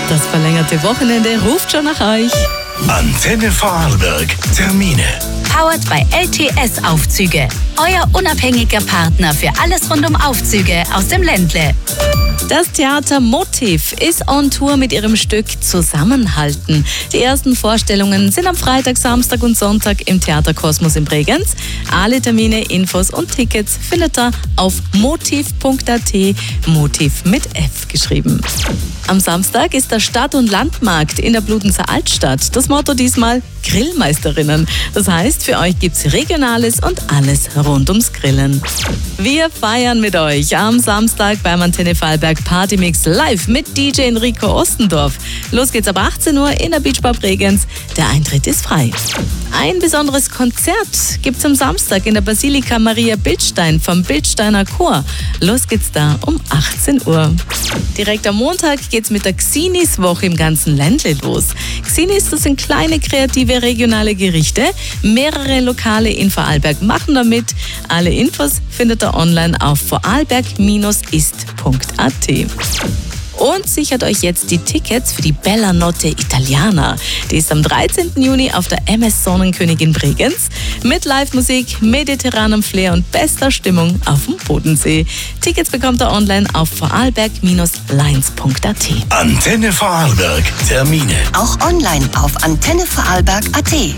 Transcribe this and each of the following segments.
Das verlängerte Wochenende ruft schon nach euch. Antenne Vorarlberg. Termine. Powered by LTS Aufzüge. Euer unabhängiger Partner für alles rund um Aufzüge aus dem Ländle. Das Theater Motiv ist on Tour mit ihrem Stück Zusammenhalten. Die ersten Vorstellungen sind am Freitag, Samstag und Sonntag im Theater Kosmos in Bregenz. Alle Termine, Infos und Tickets findet ihr auf motiv.at, Motiv mit F geschrieben. Am Samstag ist der Stadt- und Landmarkt in der Bludenzer Altstadt. Das Motto diesmal Grillmeisterinnen. Das heißt, für euch gibt's Regionales und alles rund ums Grillen. Wir feiern mit euch am Samstag beim Antenne Vorarlberg Partymix live mit DJ Enrico Ostendorf. Los geht's ab 18 Uhr in der Beachbar Bregenz. Der Eintritt ist frei. Ein besonderes Konzert gibt's am Samstag in der Basilika Maria Bildstein vom Bildsteiner Chor. Los geht's da um 18 Uhr. Direkt am Montag geht's mit der Xinis-Woche im ganzen Ländle los. Xinis, das sind kleine, kreative, regionale Gerichte. Mehrere Lokale in Vorarlberg machen damit. Alle Infos findet ihr online auf vorarlberg-ist.at. Und sichert euch jetzt die Tickets für die Bella Notte Italiana. Die ist am 13. Juni auf der MS Sonnenkönigin Bregenz mit Live-Musik, mediterranem Flair und bester Stimmung auf dem Bodensee. Tickets bekommt ihr online auf vorarlberg-lines.at. Antenne Vorarlberg. Termine. Auch online auf antennevorarlberg.at. 3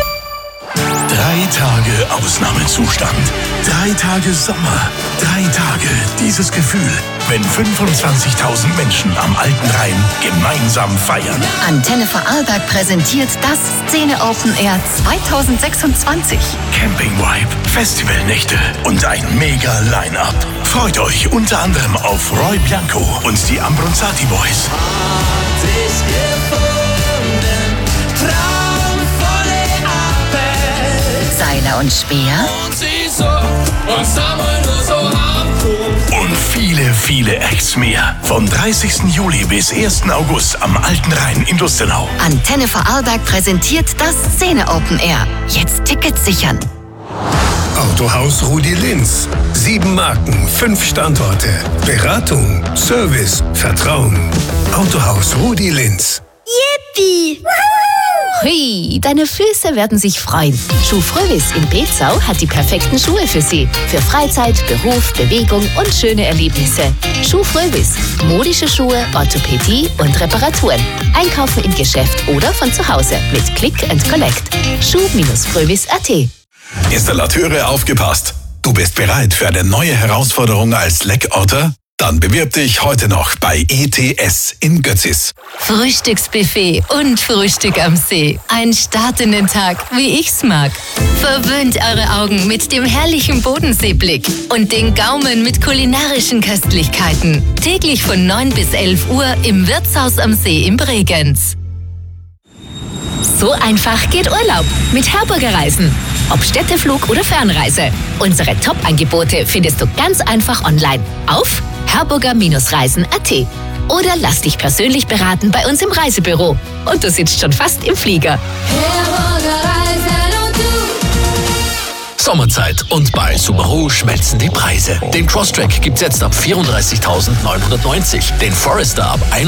Tage Ausnahmezustand. 3 Tage Sommer. 3 Tage dieses Gefühl, wenn 25.000 Menschen am Alten Rhein gemeinsam feiern. Antenne Vorarlberg präsentiert das Szene Open Air 2026. Camping Vibe, Festivalnächte und ein mega Line-Up. Freut euch unter anderem auf Roy Bianco und die Ambronzati Boys. Seiler und Speer. Und viele, viele Acts mehr. Vom 30. Juli bis 1. August am Alten Rhein in Lustenau. Antenne Vorarlberg präsentiert das Szene Open Air. Jetzt Tickets sichern. Autohaus Rudi Linz. 7 Marken, 5 Standorte. Beratung, Service, Vertrauen. Autohaus Rudi Linz. Yippie! Hui, deine Füße werden sich freuen. Schuh Frövis in Bezau hat die perfekten Schuhe für Sie. Für Freizeit, Beruf, Bewegung und schöne Erlebnisse. Schuh Frövis. Modische Schuhe, Orthopädie und Reparaturen. Einkaufen im Geschäft oder von zu Hause mit Click and Collect. Schuh-Frövis.at. Installateure, aufgepasst! Du bist bereit für eine neue Herausforderung als Leckorter? Dann bewirb dich heute noch bei ETS in Götzis. Frühstücksbuffet und Frühstück am See. Ein Start in den Tag, wie ich's mag. Verwöhnt eure Augen mit dem herrlichen Bodenseeblick und den Gaumen mit kulinarischen Köstlichkeiten. Täglich von 9 bis 11 Uhr im Wirtshaus am See in Bregenz. So einfach geht Urlaub mit Herburger Reisen. Ob Städteflug oder Fernreise. Unsere Top-Angebote findest du ganz einfach online auf herburger-reisen.at. Oder lass dich persönlich beraten bei uns im Reisebüro. Und du sitzt schon fast im Flieger. Sommerzeit und bei Subaru schmelzen die Preise. Den Crosstrek gibt's jetzt ab 34.990, den Forester ab